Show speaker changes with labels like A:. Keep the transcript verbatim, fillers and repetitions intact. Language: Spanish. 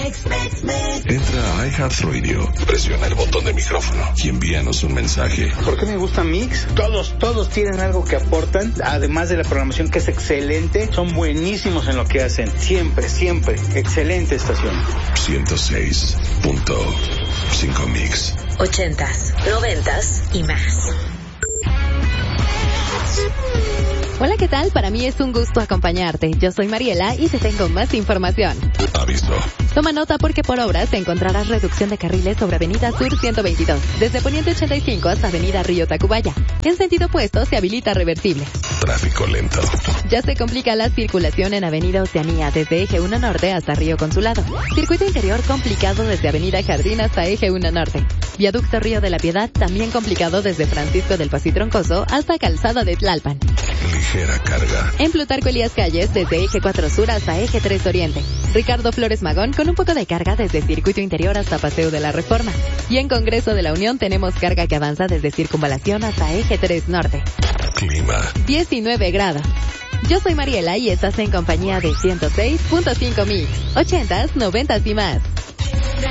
A: Mix, mix, mix.
B: Entra a iHeartRadio, presiona el botón de micrófono y envíanos un mensaje.
C: ¿Por qué me gusta Mix? Todos, todos tienen algo que aportan, además de la programación que es excelente, son buenísimos en lo que hacen. Siempre, siempre. Excelente estación.
B: ciento seis punto cinco Mix.
A: Ochentas, noventas y más.
D: Hola, ¿qué tal? Para mí es un gusto acompañarte. Yo soy Mariela y te tengo más información.
B: Aviso.
D: Toma nota porque por obras encontrarás reducción de carriles sobre Avenida Sur ciento veintidós, desde Poniente ochenta y cinco hasta Avenida Río Tacubaya. En sentido opuesto se habilita reversible.
B: Tráfico lento.
D: Ya se complica la circulación en Avenida Oceanía desde Eje uno Norte hasta Río Consulado. Circuito interior complicado desde Avenida Jardín hasta Eje uno Norte. Viaducto Río de la Piedad también complicado desde Francisco del Paso y Troncoso hasta Calzada de Tlalpan.
B: Ligera carga.
D: En Plutarco Elías Calles desde Eje cuatro Sur hasta Eje tres Oriente. Ricardo Flores Magón con un poco de carga desde Circuito Interior hasta Paseo de la Reforma. Y en Congreso de la Unión tenemos carga que avanza desde Circunvalación hasta Eje tres Norte.
B: Clima.
D: diecinueve grados. Yo soy Mariela y estás en compañía de ciento seis punto cinco Mix. Ochentas, noventas y más.